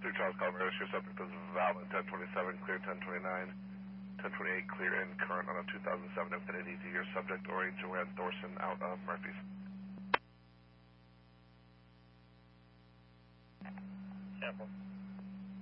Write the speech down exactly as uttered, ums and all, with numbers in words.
Three Charles Colorado, your subject is valid, ten twenty-seven, clear ten twenty-nine, ten twenty-eight, clear and current on a two thousand seven Infiniti to your subject, Ori Joanne Thorson, out of Murphy's. Sample.